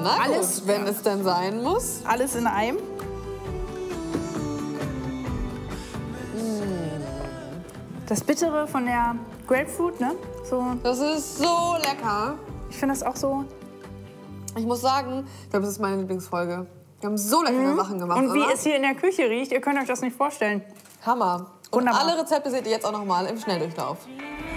Na alles, gut, wenn es denn sein muss. alles in einem. Das Bittere von der Grapefruit, ne? So, Das ist so lecker. ich finde das auch so. Ich muss sagen, ich glaube, das ist meine Lieblingsfolge. Wir haben so leckere Sachen gemacht, Und wie oder? es hier in der Küche riecht, ihr könnt euch das nicht vorstellen. Hammer. Und Wunderbar. alle Rezepte seht ihr jetzt auch noch mal im Schnelldurchlauf.